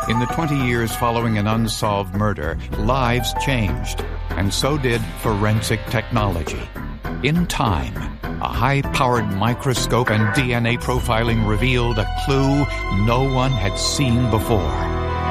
In the 20 years following an unsolved murder, lives changed, and so did forensic technology. In time, a high-powered microscope and DNA profiling revealed a clue no one had seen before.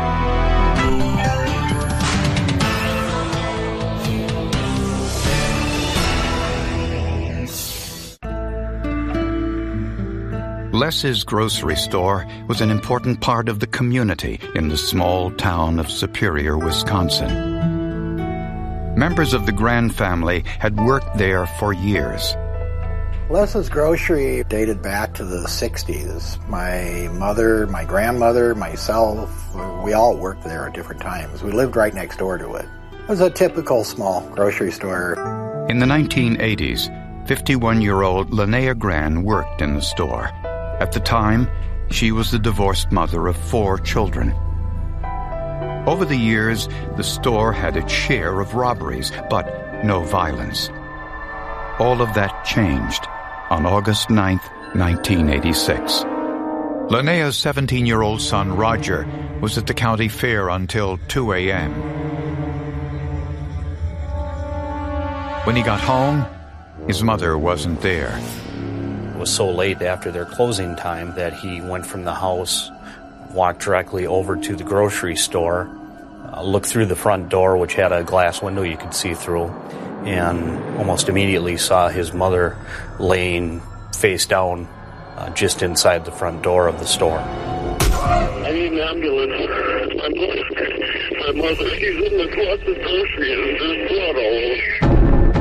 Les's grocery store was an important part of the community in the small town of Superior, Wisconsin. Members of the Grand family had worked there for years. Les's Grocery dated back to the 60s. My mother, my grandmother, myself, we all worked there at different times. We lived right next door to it. It was a typical small grocery store. In the 1980s, 51-year-old Linnea Gran worked in the store. At the time, she was the divorced mother of 4 children. Over the years, the store had its share of robberies, but no violence. All of that changed on August 9th, 1986. Linnea's 17-year-old son, Roger, was at the county fair until 2 a.m. When he got home, his mother wasn't there. It was so late after their closing time that he went from the house, walked directly over to the grocery store, looked through the front door, which had a glass window you could see through, and almost immediately saw his mother laying face down just inside the front door of the store. I need an ambulance. My mother, she's in the closet grocery and there's blood all over.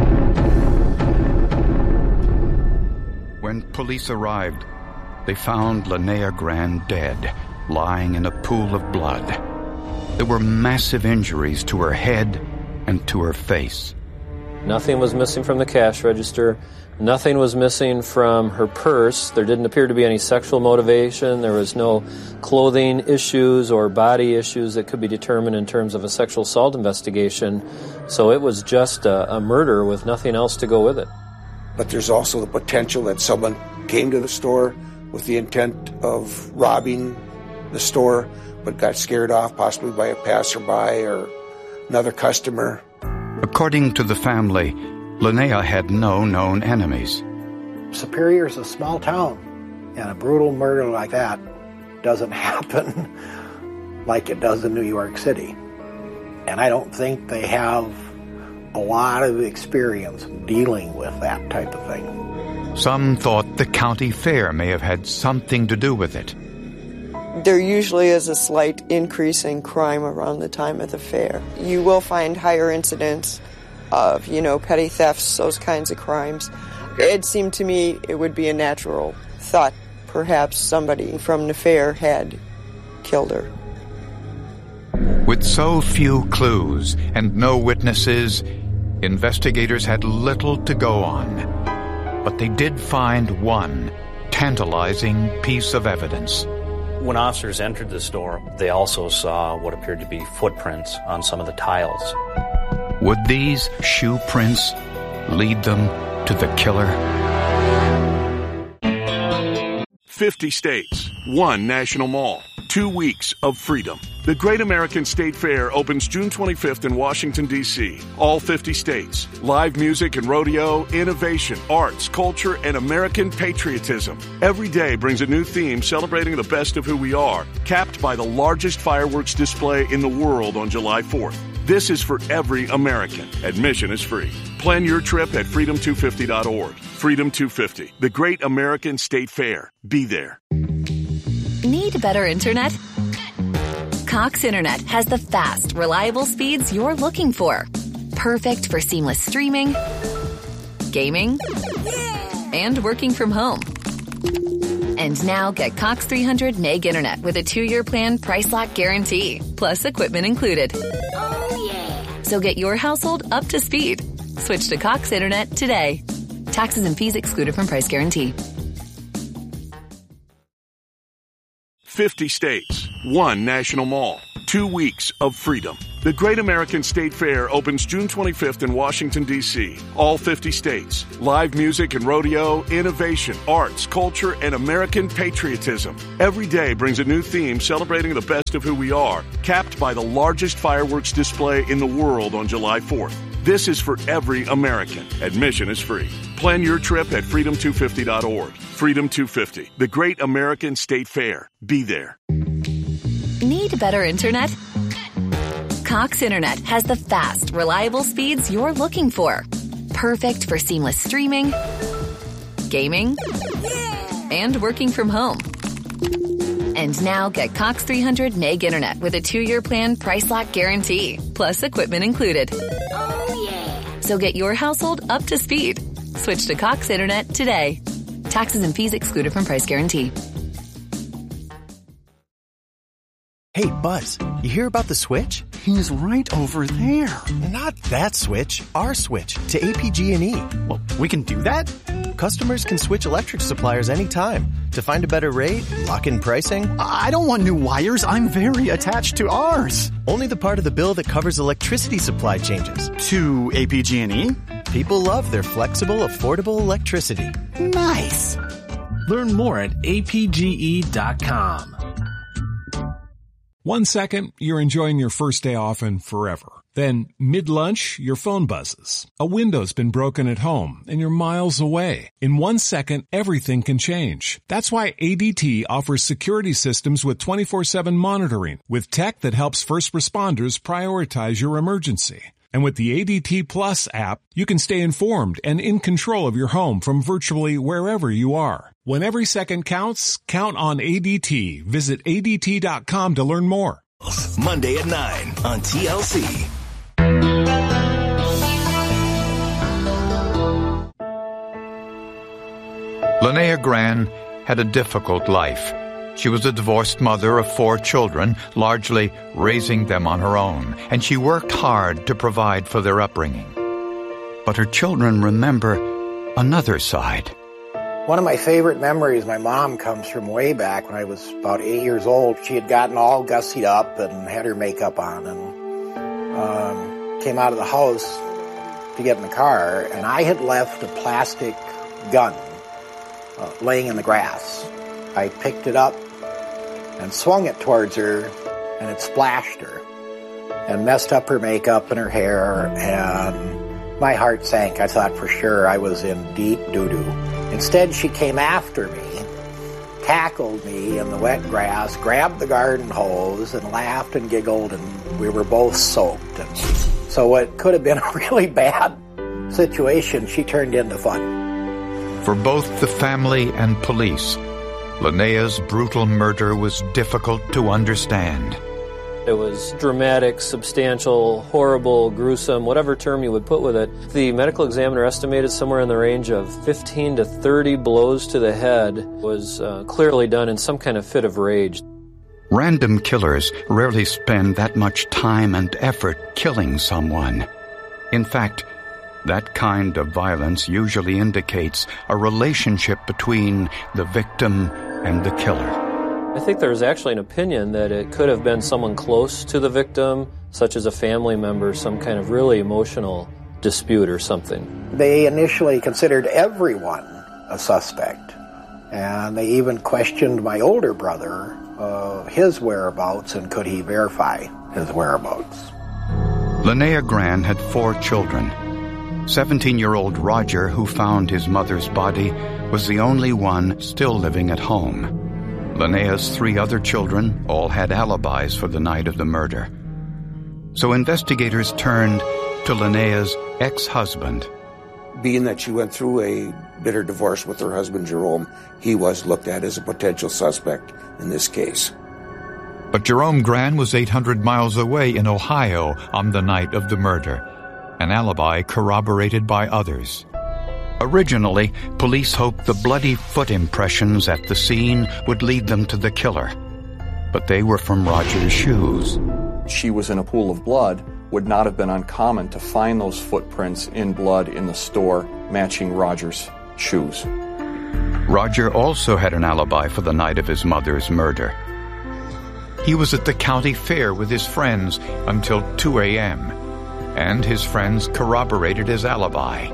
When police arrived, they found Linnea Gran dead, lying in a pool of blood. There were massive injuries to her head and to her face. Nothing was missing from the cash register. Nothing was missing from her purse. There didn't appear to be any sexual motivation. There was no clothing issues or body issues that could be determined in terms of a sexual assault investigation. So it was just a murder with nothing else to go with it. But there's also the potential that someone came to the store with the intent of robbing the store, but got scared off possibly by a passerby or another customer. According to the family, Linnea had no known enemies. Superior's a small town, and a brutal murder like that doesn't happen like it does in New York City. And I don't think they have a lot of experience dealing with that type of thing. Some thought the county fair may have had something to do with it. There usually is a slight increase in crime around the time of the fair. You will find higher incidents of, petty thefts, those kinds of crimes. It seemed to me it would be a natural thought. Perhaps somebody from the fair had killed her. With so few clues and no witnesses, investigators had little to go on. But they did find one tantalizing piece of evidence. When officers entered the store, they also saw what appeared to be footprints on some of the tiles. Would these shoe prints lead them to the killer? 50 states, 1 national mall, 2 weeks of freedom. The Great American State Fair opens June 25th in Washington, D.C. All 50 states. Live music and rodeo, innovation, arts, culture, and American patriotism. Every day brings a new theme celebrating the best of who we are, capped by the largest fireworks display in the world on July 4th. This is for every American. Admission is free. Plan your trip at freedom250.org. Freedom 250, the Great American State Fair. Be there. Need better internet? Cox Internet has the fast, reliable speeds you're looking for. Perfect for seamless streaming, gaming, and working from home. And now get Cox 300 Meg Internet with a 2-year plan price lock guarantee, plus equipment included. Oh, yeah. So get your household up to speed. Switch to Cox Internet today. Taxes and fees excluded from price guarantee. 50 states, 1 national mall, 2 weeks of freedom. The Great American State Fair opens June 25th in Washington, D.C. All 50 states. Live music and rodeo, innovation, arts, culture, and American patriotism. Every day brings a new theme celebrating the best of who we are, capped by the largest fireworks display in the world on July 4th. This is for every American. Admission is free. Plan your trip at freedom250.org. Freedom 250, the Great American State Fair. Be there. Need better internet? Cox Internet has the fast, reliable speeds you're looking for. Perfect for seamless streaming, gaming, and working from home. And now get Cox 300 meg internet with a 2-year plan price lock guarantee, plus equipment included. Oh, yeah. So get your household up to speed. Switch to Cox Internet today. Taxes and fees excluded from price guarantee. Hey, Buzz, you hear about the switch? He's right over there. Not that switch, our switch to APG&E. Well, we can do that? Customers can switch electric suppliers anytime to find a better rate, lock in pricing. I don't want new wires. I'm very attached to ours. Only the part of the bill that covers electricity supply changes. To APG&E? People love their flexible, affordable electricity. Nice. Learn more at apge.com. 1 second, you're enjoying your first day off and forever. Then, mid-lunch, your phone buzzes. A window's been broken at home, and you're miles away. In 1 second, everything can change. That's why ADT offers security systems with 24/7 monitoring, with tech that helps first responders prioritize your emergency. And with the ADT Plus app, you can stay informed and in control of your home from virtually wherever you are. When every second counts, count on ADT. Visit ADT.com to learn more. Monday at 9 on TLC. Linnea Gran had a difficult life. She was a divorced mother of 4 children, largely raising them on her own, and she worked hard to provide for their upbringing. But her children remember another side. One of my favorite memories, my mom comes from way back when I was about 8 years old. She had gotten all gussied up and had her makeup on and came out of the house to get in the car, and I had left a plastic gun laying in the grass. I picked it up and swung it towards her, and it splashed her and messed up her makeup and her hair, and my heart sank. I thought for sure I was in deep doo-doo. Instead, she came after me, tackled me in the wet grass, grabbed the garden hose, and laughed and giggled, and we were both soaked. And so what could have been a really bad situation, she turned into fun. For both the family and police, Linnea's brutal murder was difficult to understand. It was dramatic, substantial, horrible, gruesome, whatever term you would put with it. The medical examiner estimated somewhere in the range of 15 to 30 blows to the head. Was clearly done in some kind of fit of rage. Random killers rarely spend that much time and effort killing someone. In fact, that kind of violence usually indicates a relationship between the victim and the killer. I think there's actually an opinion that it could have been someone close to the victim, such as a family member, some kind of really emotional dispute or something. They initially considered everyone a suspect, and they even questioned my older brother, his whereabouts, and could he verify his whereabouts. Linnea Gran had 4 children. 17-year-old Roger, who found his mother's body, was the only one still living at home. Linnea's 3 other children all had alibis for the night of the murder. So investigators turned to Linnea's ex-husband. Being that she went through a bitter divorce with her husband, Jerome, he was looked at as a potential suspect in this case. But Jerome Gran was 800 miles away in Ohio on the night of the murder, an alibi corroborated by others. Originally, police hoped the bloody foot impressions at the scene would lead them to the killer. But they were from Roger's shoes. She was in a pool of blood. Would not have been uncommon to find those footprints in blood in the store matching Roger's shoes. Roger also had an alibi for the night of his mother's murder. he was at the county fair with his friends until 2 a.m., and his friends corroborated his alibi.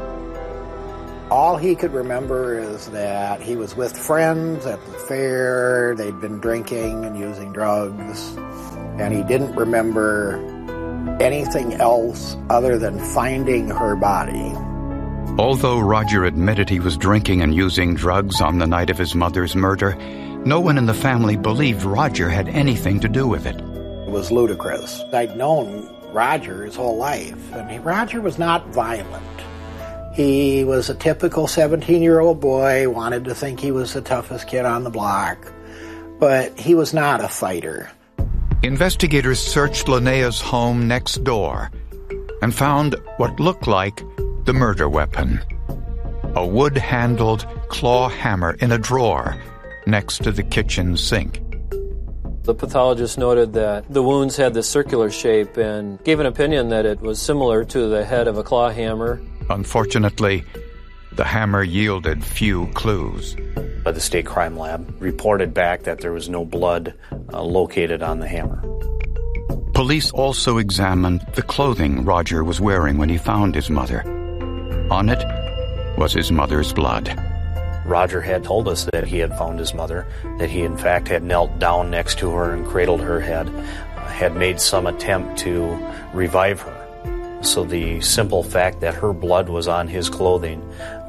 All he could remember is that he was with friends at the fair, they'd been drinking and using drugs, and he didn't remember anything else other than finding her body. Although Roger admitted he was drinking and using drugs on the night of his mother's murder, no one in the family believed Roger had anything to do with it. It was ludicrous. I'd known Roger his whole life, and Roger was not violent. He was a typical 17-year-old boy, wanted to think he was the toughest kid on the block, but he was not a fighter. Investigators searched Linnea's home next door and found what looked like the murder weapon, a wood-handled claw hammer in a drawer next to the kitchen sink. The pathologist noted that the wounds had this circular shape and gave an opinion that it was similar to the head of a claw hammer. Unfortunately, the hammer yielded few clues. But the state crime lab reported back that there was no blood located on the hammer. Police also examined the clothing Roger was wearing when he found his mother. On it was his mother's blood. Roger had told us that he had found his mother, that he in fact had knelt down next to her and cradled her head, had made some attempt to revive her. So the simple fact that her blood was on his clothing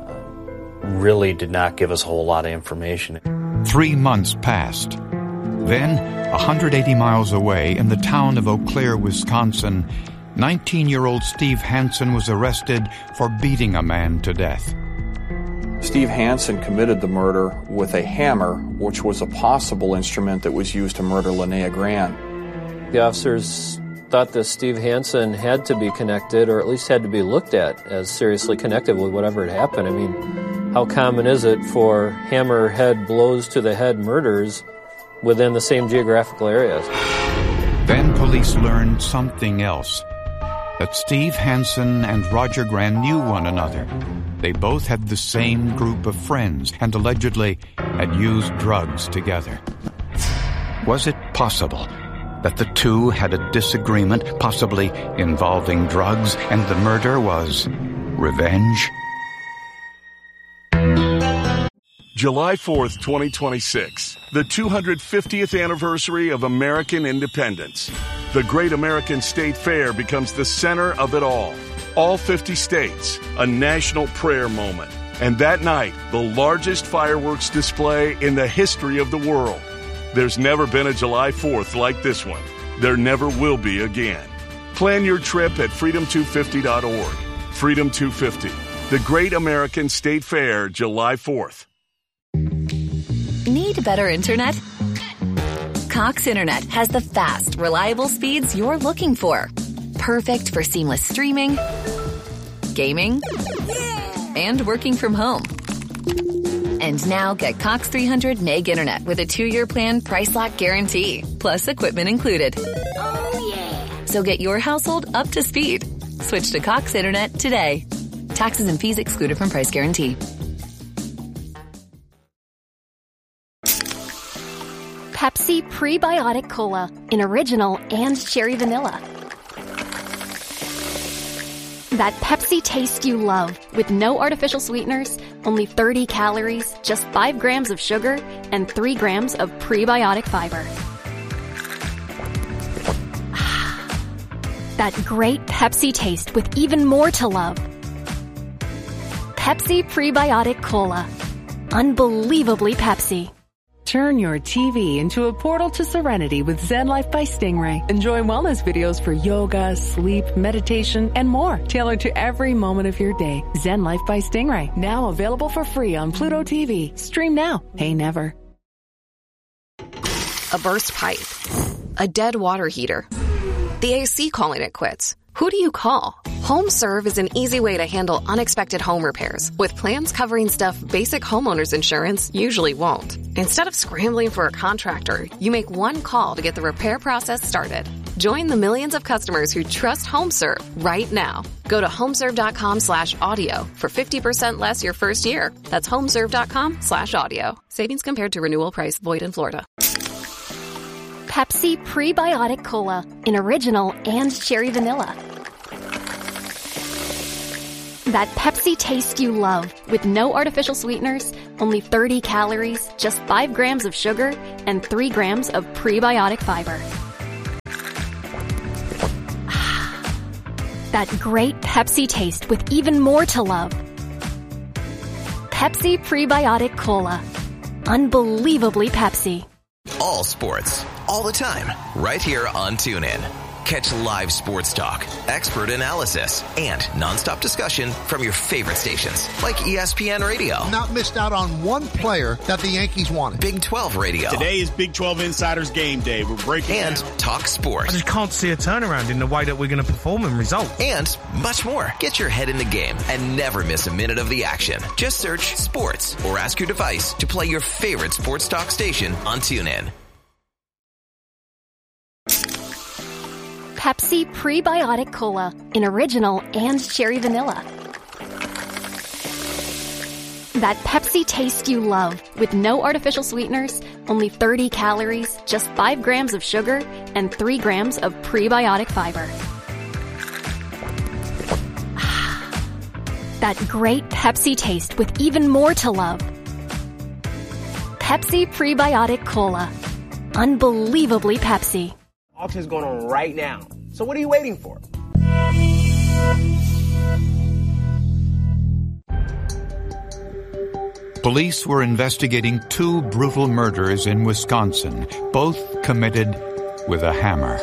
really did not give us a whole lot of information. 3 months passed. Then, 180 miles away in the town of Eau Claire, Wisconsin, 19-year-old Steve Hansen was arrested for beating a man to death. Steve Hansen committed the murder with a hammer, which was a possible instrument that was used to murder Linnea Gran. The officers thought that Steve Hansen had to be connected, or at least had to be looked at as seriously connected with whatever had happened. I mean, how common is it for hammerhead blows to the head murders within the same geographical areas? Then police learned something else, that Steve Hansen and Roger Gran knew one another. They both had the same group of friends and allegedly had used drugs together. Was it possible that the two had a disagreement, possibly involving drugs, and the murder was revenge? July 4th, 2026, the 250th anniversary of American independence. The Great American State Fair becomes the center of it all. All 50 states, a national prayer moment. And that night, the largest fireworks display in the history of the world. There's never been a July 4th like this one. There never will be again. Plan your trip at freedom250.org. Freedom 250, the Great American State Fair, July 4th. Need better internet? Cox Internet has the fast, reliable speeds you're looking for. Perfect for seamless streaming, gaming, and working from home. And now get Cox 300 meg internet with a 2-year plan price lock guarantee, plus equipment included. Oh, yeah. So get your household up to speed. Switch to Cox Internet today. Taxes and fees excluded from price guarantee. Pepsi Prebiotic Cola in original and cherry vanilla. That Pepsi taste you love with no artificial sweeteners, only 30 calories, just 5 grams of sugar, and 3 grams of prebiotic fiber. That great Pepsi taste with even more to love. Pepsi Prebiotic Cola. Unbelievably Pepsi. Turn your TV into a portal to serenity with Zen Life by Stingray. Enjoy wellness videos for yoga, sleep, meditation, and more, tailored to every moment of your day. Zen Life by Stingray, now available for free on Pluto TV. Stream now, pay never. A burst pipe. A dead water heater. The AC calling it quits. Who do you call? HomeServe is an easy way to handle unexpected home repairs with plans covering stuff basic homeowners insurance usually won't. Instead of scrambling for a contractor, you make one call to get the repair process started. Join the millions of customers who trust HomeServe right now. Go to homeserve.com/audio for 50% less your first year. That's homeserve.com/audio. Savings compared to renewal price void in Florida. Pepsi Prebiotic Cola in original and cherry vanilla. That Pepsi taste you love with no artificial sweeteners, only 30 calories, just 5 grams of sugar, and 3 grams of prebiotic fiber. That great Pepsi taste with even more to love. Pepsi Prebiotic Cola. Unbelievably Pepsi. All sports, all the time, right here on TuneIn. Catch live sports talk, expert analysis, and nonstop discussion from your favorite stations like ESPN Radio. Not missed out on one player that the Yankees wanted. Big 12 Radio. Today is Big 12 Insiders Game Day. We're breaking and down. Talk sports. I just can't see a turnaround in the way that we're going to perform in results. And much more. Get your head in the game and never miss a minute of the action. Just search sports or ask your device to play your favorite sports talk station on TuneIn. Pepsi Prebiotic Cola in original and cherry vanilla. That Pepsi taste you love with no artificial sweeteners, only 30 calories, just 5 grams of sugar, and 3 grams of prebiotic fiber. That great Pepsi taste with even more to love. Pepsi Prebiotic Cola. Unbelievably Pepsi. Auction's going on right now. So what are you waiting for? Police were investigating 2 brutal murders in Wisconsin, both committed with a hammer.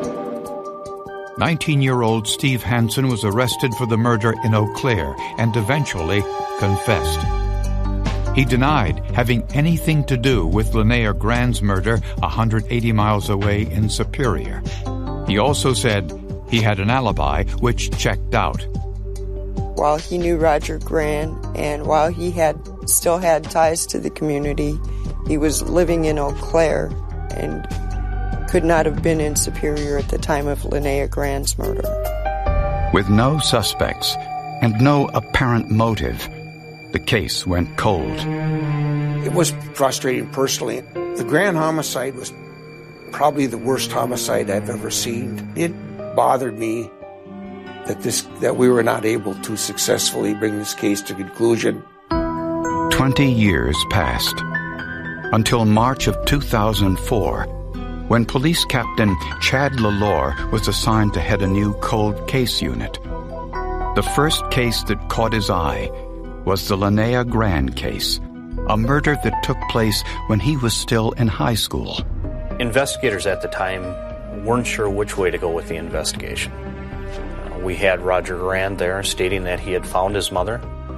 19-year-old Steve Hansen was arrested for the murder in Eau Claire and eventually confessed. He denied having anything to do with Linnea Grand's murder 180 miles away in Superior. He also said he had an alibi which checked out. While he knew Roger Grand and while he still had ties to the community, he was living in Eau Claire and could not have been in Superior at the time of Linnea Grand's murder. With no suspects and no apparent motive, the case went cold. It was frustrating personally. The Grand homicide was probably the worst homicide I've ever seen. It bothered me that we were not able to successfully bring this case to conclusion. 20 years passed until March of 2004, when Police Captain Chad Lalore was assigned to head a new cold case unit. The first case that caught his eye was the Linnea Grand case, a murder that took place when he was still in high school. Investigators at the time weren't sure which way to go with the investigation. We had Roger Grand there stating that he had found his mother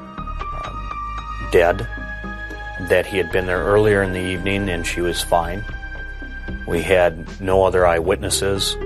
dead, that he had been there earlier in the evening and she was fine. We had no other eyewitnesses.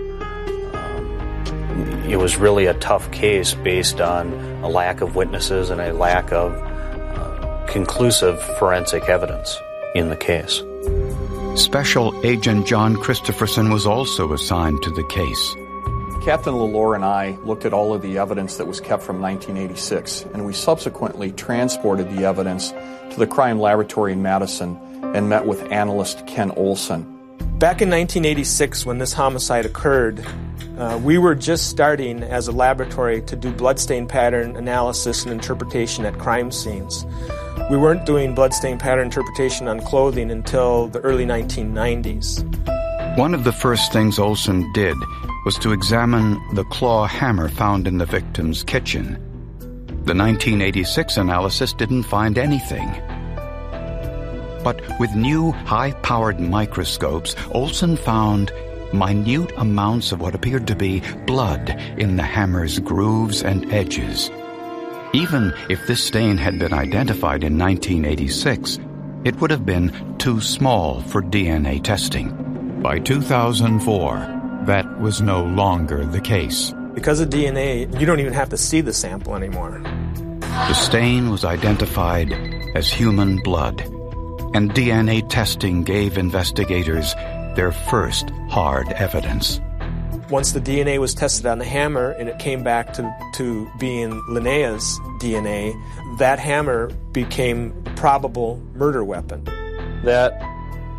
It was really a tough case based on a lack of witnesses and a lack of conclusive forensic evidence in the case. Special Agent John Christopherson was also assigned to the case. Captain Lalore and I looked at all of the evidence that was kept from 1986, and we subsequently transported the evidence to the crime laboratory in Madison and met with analyst Ken Olson. Back in 1986, when this homicide occurred, we were just starting as a laboratory to do bloodstain pattern analysis and interpretation at crime scenes. We weren't doing bloodstain pattern interpretation on clothing until the early 1990s. One of the first things Olson did was to examine the claw hammer found in the victim's kitchen. The 1986 analysis didn't find anything. But with new high-powered microscopes, Olson found minute amounts of what appeared to be blood in the hammer's grooves and edges. Even if this stain had been identified in 1986, it would have been too small for DNA testing. By 2004, that was no longer the case. Because of DNA, you don't even have to see the sample anymore. The stain was identified as human blood, and DNA testing gave investigators their first hard evidence. Once the DNA was tested on the hammer and it came back to being Linnea's DNA, that hammer became a probable murder weapon. That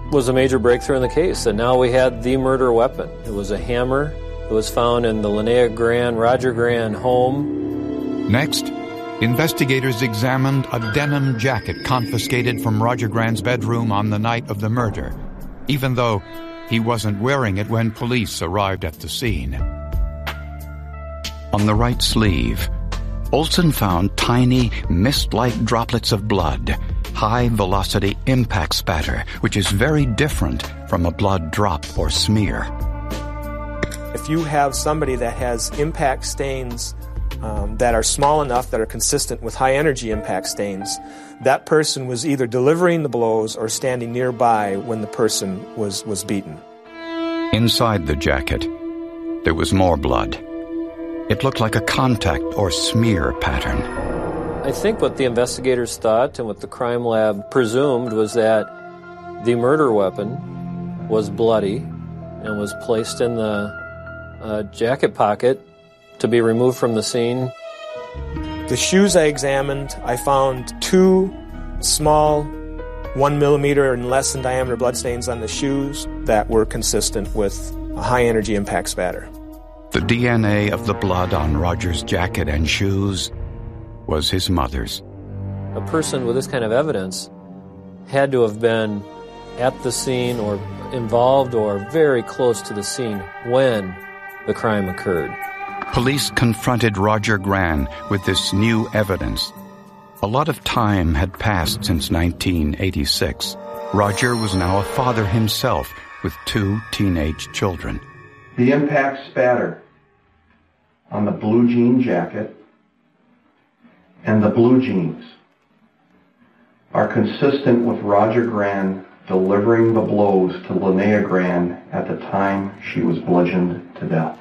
was a major breakthrough in the case, and now we had the murder weapon. It was a hammer. It was found in the Linnea Gran, Roger Gran home. Next, investigators examined a denim jacket confiscated from Roger Gran's bedroom on the night of the murder, even though he wasn't wearing it when police arrived at the scene. On the right sleeve, Olson found tiny, mist-like droplets of blood, high-velocity impact spatter, which is very different from a blood drop or smear. If you have somebody that has impact stains that are small enough, that are consistent with high-energy impact stains, that person was either delivering the blows or standing nearby when the person was beaten. Inside the jacket, there was more blood. It looked like a contact or smear pattern. I think what the investigators thought and what the crime lab presumed was that the murder weapon was bloody and was placed in the jacket pocket to be removed from the scene. The shoes I examined, I found 2 small 1 millimeter and less in diameter bloodstains on the shoes that were consistent with a high-energy impact spatter. The DNA of the blood on Roger's jacket and shoes was his mother's. A person with this kind of evidence had to have been at the scene or involved or very close to the scene when the crime occurred. Police confronted Roger Gran with this new evidence. A lot of time had passed since 1986. Roger was now a father himself with 2 teenage children. The impact spatter on the blue jean jacket and the blue jeans are consistent with Roger Gran delivering the blows to Linnea Gran at the time she was bludgeoned to death.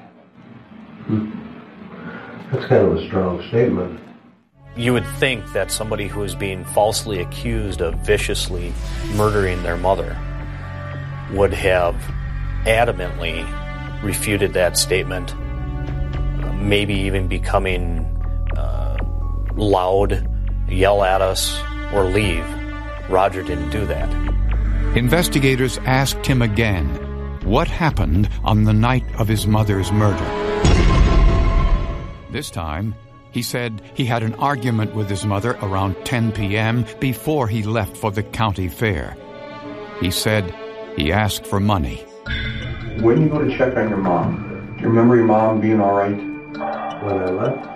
That's kind of a strong statement. You would think that somebody who is being falsely accused of viciously murdering their mother would have adamantly refuted that statement, maybe even becoming loud, yell at us, or leave. Roger didn't do that. Investigators asked him again what happened on the night of his mother's murder. This time, he said he had an argument with his mother around 10 p.m. before he left for the county fair. He said he asked for money. When you go to check on your mom, do you remember your mom being all right? When I left?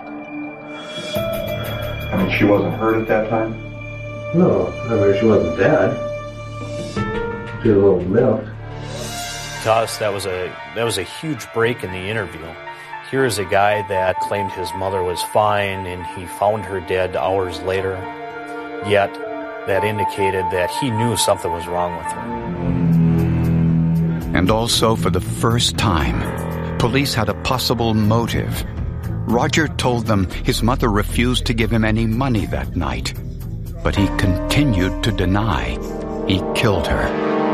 I mean, she wasn't hurt at that time? No, I mean, she wasn't dead. She was a little miffed. To us, that was a huge break in the interview. Here is a guy that claimed his mother was fine and he found her dead hours later, yet that indicated that he knew something was wrong with her. And also, for the first time, police had a possible motive. Roger told them his mother refused to give him any money that night, but he continued to deny he killed her.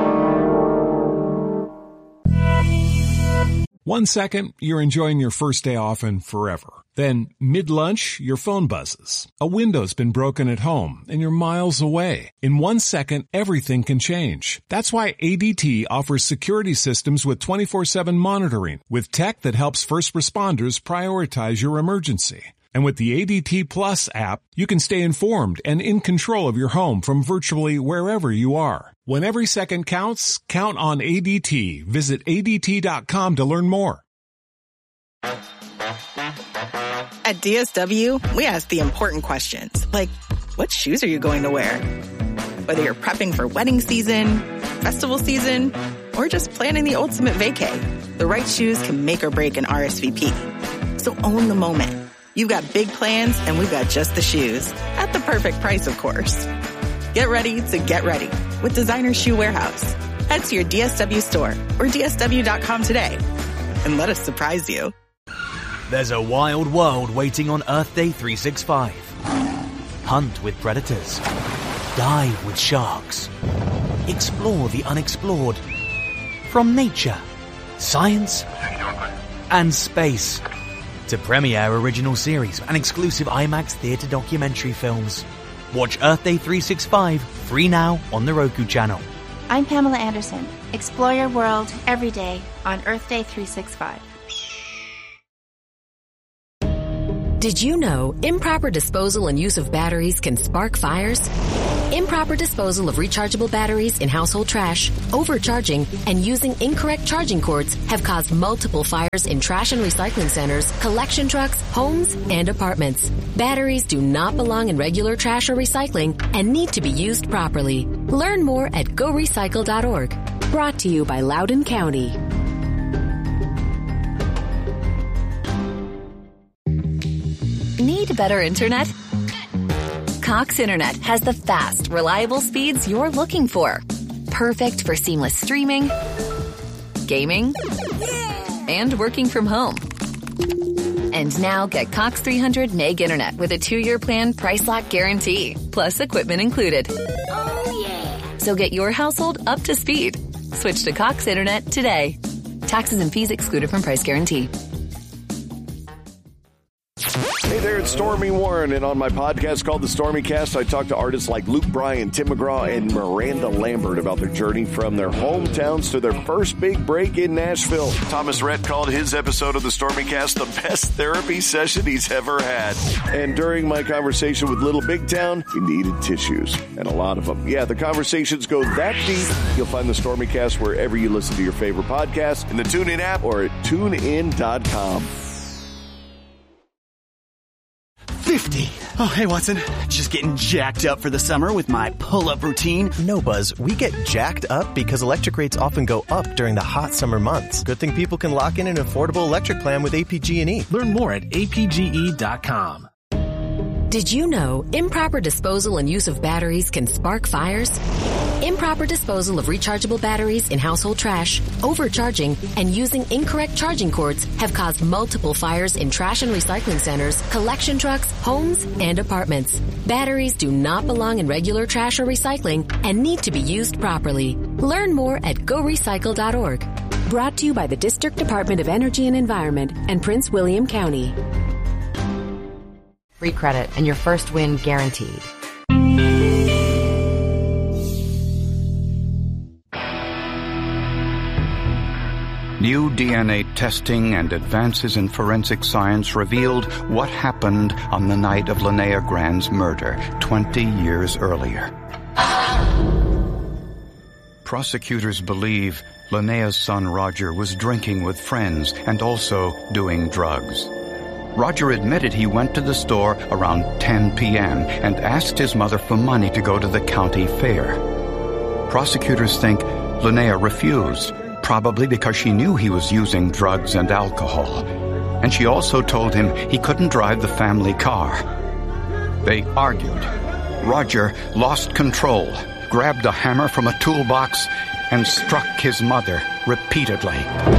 1 second, you're enjoying your first day off and forever. Then, mid-lunch, your phone buzzes. A window's been broken at home and you're miles away. In 1 second, everything can change. That's why ADT offers security systems with 24/7 monitoring, with tech that helps first responders prioritize your emergency. And with the ADT Plus app, you can stay informed and in control of your home from virtually wherever you are. When every second counts, count on ADT. Visit ADT.com to learn more. At DSW, we ask the important questions, like, what shoes are you going to wear? Whether you're prepping for wedding season, festival season, or just planning the ultimate vacay, the right shoes can make or break an RSVP. So own the moment. You've got big plans, and we've got just the shoes. At the perfect price, of course. Get ready to get ready with Designer Shoe Warehouse. Head to your DSW store or DSW.com today and let us surprise you. There's a wild world waiting on Earth Day 365. Hunt with predators. Dive with sharks. Explore the unexplored. From nature, science, and space. To premiere original series and exclusive IMAX theatre documentary films. Watch Earth Day 365 free now on the Roku channel. I'm Pamela Anderson. Explore your world every day on Earth Day 365. Did you know improper disposal and use of batteries can spark fires? Improper disposal of rechargeable batteries in household trash, overcharging, and using incorrect charging cords have caused multiple fires in trash and recycling centers, collection trucks, homes, and apartments. Batteries do not belong in regular trash or recycling and need to be used properly. Learn more at gorecycle.org. Brought to you by Loudoun County. Need better internet? Cox Internet has the fast, reliable speeds you're looking for. Perfect for seamless streaming, gaming, and working from home. And now get Cox 300 meg internet with a 2-year plan price lock guarantee, plus equipment included. Oh yeah! So get your household up to speed. Switch to Cox Internet today. Taxes and fees excluded from price guarantee. Hey there, it's Stormy Warren, and on my podcast called The Stormy Cast, I talk to artists like Luke Bryan, Tim McGraw, and Miranda Lambert about their journey from their hometowns to their first big break in Nashville. Thomas Rhett called his episode of The Stormy Cast the best therapy session he's ever had. And during my conversation with Little Big Town, he needed tissues, and a lot of them. Yeah, the conversations go that deep. You'll find The Stormy Cast wherever you listen to your favorite podcasts, in the TuneIn app or at TuneIn.com. 50. Oh, hey, Watson. Just getting jacked up for the summer with my pull-up routine. No, Buzz. We get jacked up because electric rates often go up during the hot summer months. Good thing people can lock in an affordable electric plan with APG&E. Learn more at apge.com. Did you know improper disposal and use of batteries can spark fires? Improper disposal of rechargeable batteries in household trash, overcharging, and using incorrect charging cords have caused multiple fires in trash and recycling centers, collection trucks, homes, and apartments. Batteries do not belong in regular trash or recycling and need to be used properly. Learn more at gorecycle.org. Brought to you by the District Department of Energy and Environment and Prince William County. Free credit and your first win guaranteed. New DNA testing and advances in forensic science revealed what happened on the night of Linnea Grand's murder 20 years earlier. Prosecutors believe Linnea's son Roger was drinking with friends and also doing drugs. Roger admitted he went to the store around 10 p.m. and asked his mother for money to go to the county fair. Prosecutors think Linnea refused, probably because she knew he was using drugs and alcohol. And she also told him he couldn't drive the family car. They argued. Roger lost control, grabbed a hammer from a toolbox, and struck his mother repeatedly.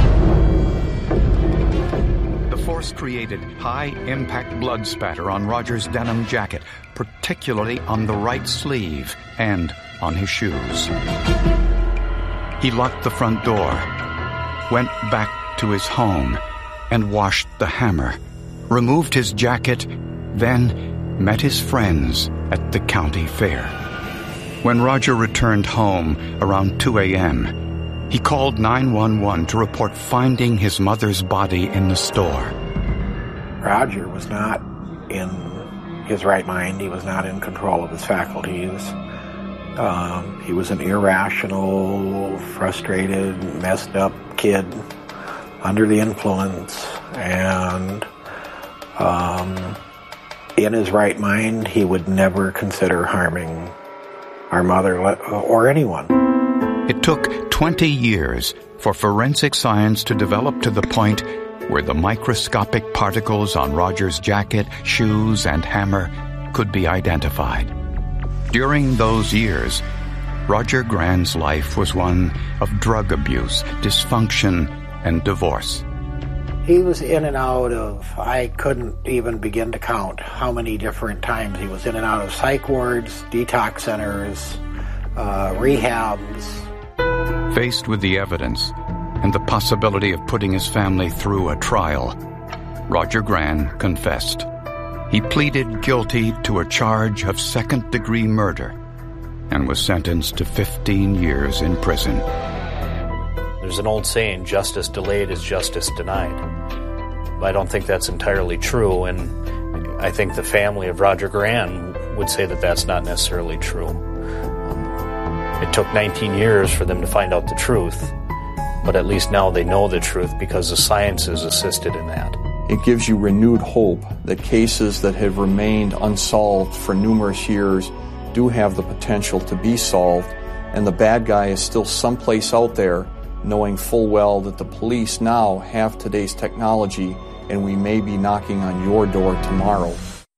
Force created high-impact blood spatter on Roger's denim jacket, particularly on the right sleeve and on his shoes. He locked the front door, went back to his home, and washed the hammer, removed his jacket, then met his friends at the county fair. When Roger returned home around 2 a.m., he called 911 to report finding his mother's body in the store. Roger was not in his right mind. He was not in control of his faculties. He was an irrational, frustrated, messed up kid under the influence. And in his right mind, he would never consider harming our mother or anyone. It took 20 years for forensic science to develop to the point where the microscopic particles on Roger's jacket, shoes, and hammer could be identified. During those years, Roger Grand's life was one of drug abuse, dysfunction, and divorce. He was in and out of, I couldn't even begin to count how many different times he was in and out of psych wards, detox centers, rehabs. Faced with the evidence and the possibility of putting his family through a trial, Roger Grand confessed. He pleaded guilty to a charge of second-degree murder. and was sentenced to 15 years in prison. There's an old saying, justice delayed is justice denied. I don't think that's entirely true, and I think the family of Roger Gran would say that that's not necessarily true. It took 19 years for them to find out the truth, but at least now they know the truth because the science has assisted in that. It gives you renewed hope that cases that have remained unsolved for numerous years do have the potential to be solved, and the bad guy is still someplace out there, knowing full well that the police now have today's technology and we may be knocking on your door tomorrow.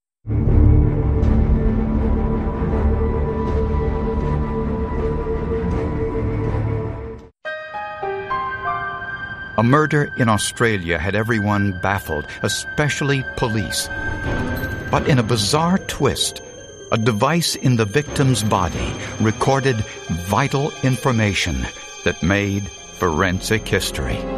A murder in Australia had everyone baffled, especially police. But in a bizarre twist, a device in the victim's body recorded vital information that made forensic history.